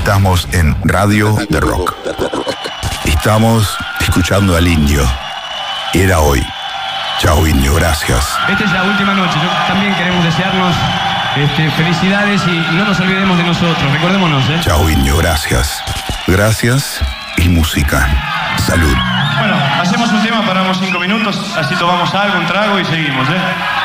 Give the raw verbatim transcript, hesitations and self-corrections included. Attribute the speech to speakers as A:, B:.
A: Estamos en Radio de Rock. Estamos escuchando al Indio. Era hoy. Chao, Indio, gracias.
B: Esta es la última noche. Yo también queremos desearnos este, felicidades y no nos olvidemos de nosotros. Recordémonos, ¿eh?
A: Chao, Indio, gracias. Gracias y música. Salud.
C: Bueno, hacemos un tema, paramos cinco minutos, así tomamos algo, un trago y seguimos, ¿eh?